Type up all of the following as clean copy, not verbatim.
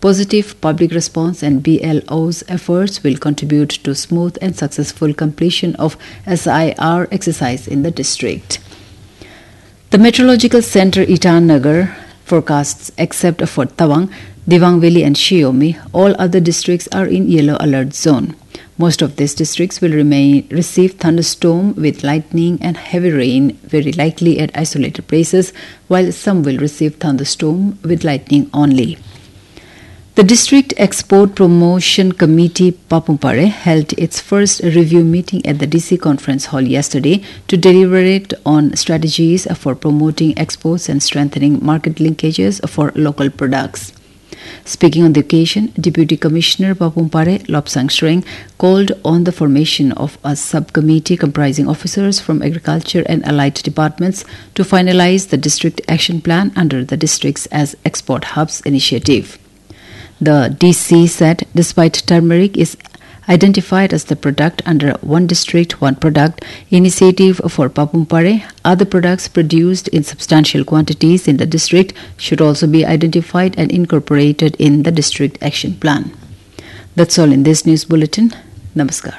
Positive public response and BLO's efforts will contribute to smooth and successful completion of SIR exercise in the district. The Meteorological Center Itanagar forecasts, except for Tawang, Dibang Valley and Shiomi, all other districts are in yellow alert zone. Most of these districts will receive thunderstorm with lightning and heavy rain, very likely at isolated places, while some will receive thunderstorm with lightning only. The District Export Promotion Committee Papumpare held its first review meeting at the DC Conference Hall yesterday to deliberate on strategies for promoting exports and strengthening market linkages for local products. Speaking on the occasion, Deputy Commissioner Papumpare Lopsang Shreng called on the formation of a subcommittee comprising officers from agriculture and allied departments to finalize the district action plan under the Districts as Export Hubs initiative. The DC said despite turmeric is identified as the product under One District, One Product initiative for Papumpare, other products produced in substantial quantities in the district should also be identified and incorporated in the district action plan. That's all in this news bulletin. Namaskar.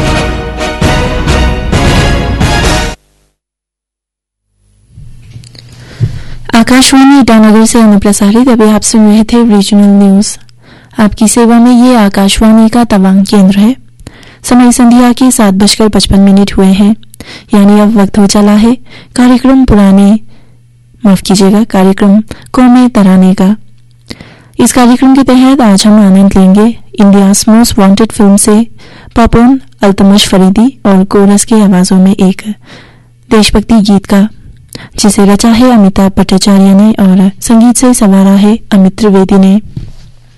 Akashvani Itanagar से अनुप्रसारित अभी आप सुन रहे थे regional news. आपकी सेवा में ये आकाशवाणी का तवांग केंद्र है। समय संध्या के 7:55 हुए हैं, यानी अब वक्त हो चला है कार्यक्रम कौमे तराने का। इस कार्यक्रम के तहत आज हम आनंद लेंगे इंडियाज मोस्ट वांटेड फिल्म से पपोन अल्तमश फरीदी और कोरस की आवाजों में एक देशभक्ति गीत का, जिसे रचा है अमिताभ भट्टाचार्य ने और संगीत से संवारा है अमित त्रिवेदी ने।